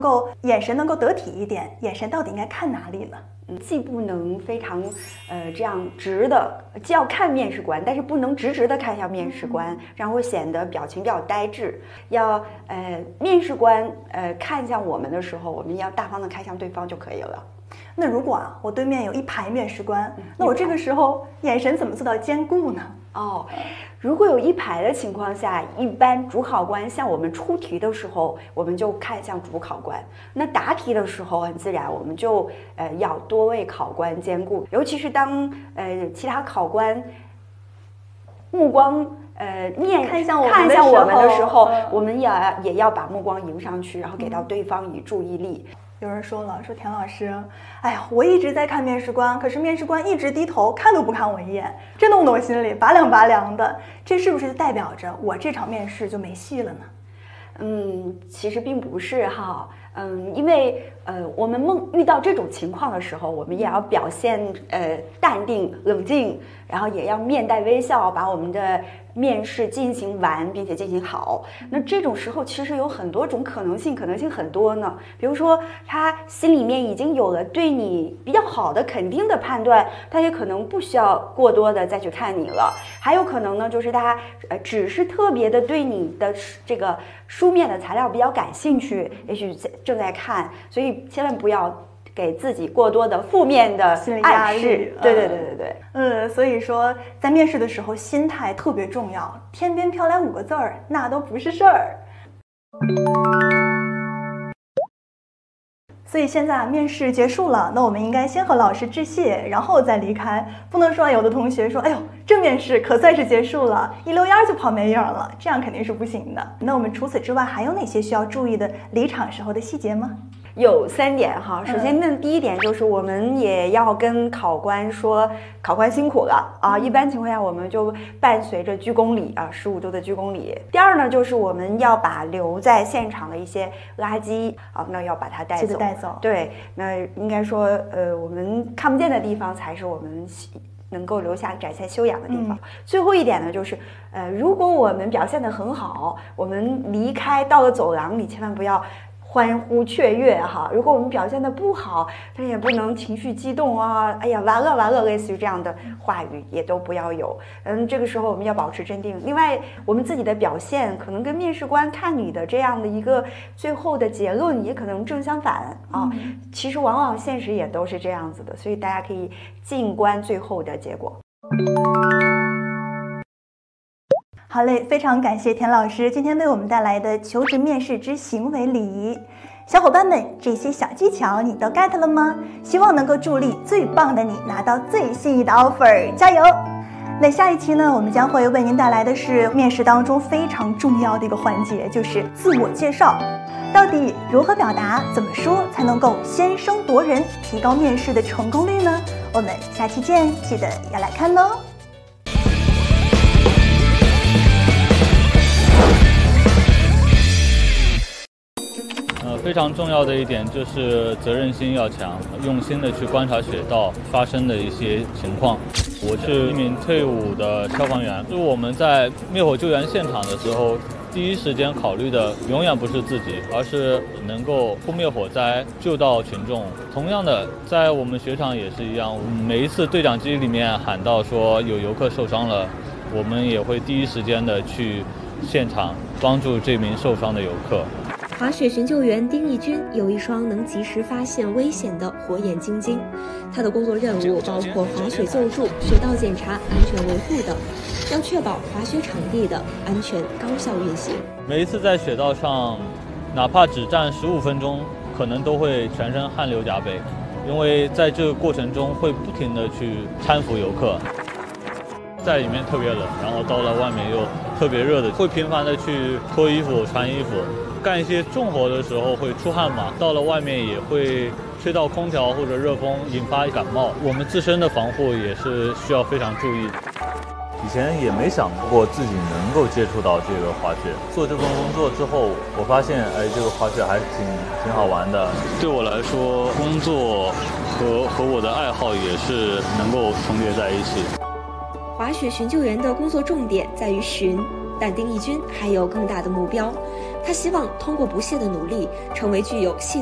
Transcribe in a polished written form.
够眼神能够得体一点，眼神到底应该看哪里呢？ 既不能非常这样直的，既要看面试官，但是不能直的看向面试官，这样会显得表情比较呆滞。要面试官看向我们的时候，我们要大方的看向对方就可以了。 那如果我对面有一排面试官，那我这个时候眼神怎么做到兼顾呢？ 如果有一排的情况下，一般主考官向我们出题的时候，我们就看向主考官。那答题的时候，很自然我们就要多位考官兼顾，尤其是当其他考官目光看向我们的时候，我们也要把目光迎上去，然后给到对方以注意力。 有人说了，说田老师，哎呀，我一直在看面试官，可是面试官一直低头，看都不看我一眼，这弄得我心里拔凉的。这是不是代表着我这场面试就没戏了呢？ 其实并不是哈。因为我们遇到这种情况的时候，我们也要表现淡定冷静，然后也要面带微笑，把我们的面试进行完，并且进行好。那这种时候其实有很多种可能性很多呢。比如说他心里面已经有了对你比较好的肯定的判断，他也可能不需要过多的再去看你了。还有可能呢，就是他只是特别的对你的这个书面的材料比较感兴趣，也许正在看，所以千万不要给自己过多的负面的心理压力。 对。 所以说在面试的时候心态特别重要，天边飘来5个字儿，那都不是事儿。所以现在面试结束了，那我们应该先和老师致谢，然后再离开。不能说有的同学说，哎呦，这面试可算是结束了，一溜烟就跑没影了，这样肯定是不行的。那我们除此之外还有哪些需要注意的离场时候的细节吗？ 有3点哈。首先呢，第一点就是我们也要跟考官说，考官辛苦了啊。一般情况下，我们就伴随着鞠躬礼啊，15度的鞠躬礼。第二呢，就是我们要把留在现场的一些垃圾啊，那要把它带走。对，那应该说，我们看不见的地方才是我们能够留下展现修养的地方。最后一点呢，就是如果我们表现得很好，我们离开到了走廊里，千万不要欢呼雀跃哈。如果我们表现得不好，但也不能情绪激动啊，哎呀完了，类似于这样的话语也都不要有。这个时候我们要保持镇定。另外，我们自己的表现可能跟面试官看你的这样的一个最后的结论也可能正相反啊。其实往往现实也都是这样子的，所以大家可以静观最后的结果。 好嘞，非常感谢田老师今天为我们带来的求职面试之行为礼仪。小伙伴们，这些小技巧你都 get 了吗？希望能够助力最棒的你拿到最心仪的 offer， 加油！那下一期呢，我们将会为您带来的是面试当中非常重要的一个环节，就是自我介绍。到底如何表达，怎么说才能够先声夺人，提高面试的成功率呢？我们下期见，记得要来看哦。 非常重要的一点就是责任心要强，用心的去观察雪道发生的一些情况。我是一名退伍的消防员，就是我们在灭火救援现场的时候，第一时间考虑的永远不是自己，而是能够扑灭火灾，救到群众。同样的，在我们雪场也是一样，每一次对讲机里面喊到说有游客受伤了，我们也会第一时间的去现场帮助这名受伤的游客。 滑雪巡救员丁义军有一双能及时发现危险的火眼金睛，他的工作任务包括滑雪救助、雪道检查、安全维护等，要确保滑雪场地的安全高效运行。 每一次在雪道上，哪怕只站15分钟，可能都会全身汗流浃背，因为在这个过程中会不停地去搀扶游客。在里面特别冷，然后到了外面又特别热的，会频繁的去脱衣服、穿衣服。干一些重活的时候会出汗嘛，到了外面也会吹到空调或者热风，引发感冒。我们自身的防护也是需要非常注意。 以前也没想过自己能够接触到这个滑雪。做这份工作之后，我发现，这个滑雪还是挺好玩的。 对我来说，工作和我的爱好也是能够重叠在一起。 滑雪巡救员的工作重点在于巡，但丁义军还有更大的目标。 他希望通过不懈的努力，成为具有系